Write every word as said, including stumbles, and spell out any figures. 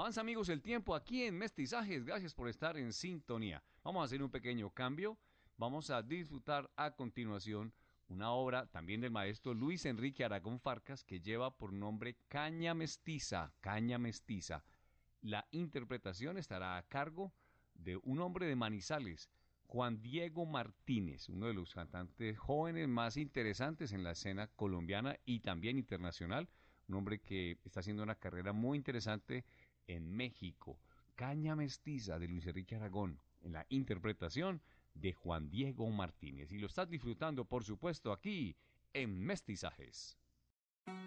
Avanza, amigos, el tiempo aquí en Mestizajes. Gracias por estar en sintonía. Vamos a hacer un pequeño cambio. Vamos a disfrutar a continuación una obra también del maestro Luis Enrique Aragón Farcas que lleva por nombre Caña Mestiza. Caña Mestiza. La interpretación estará a cargo de un hombre de Manizales, Juan Diego Martínez, uno de los cantantes jóvenes más interesantes en la escena colombiana y también internacional, un hombre que está haciendo una carrera muy interesante en México. Caña Mestiza de Luis Enrique Aragón, en la interpretación de Juan Diego Martínez. Y lo estás disfrutando, por supuesto, aquí en Mestizajes.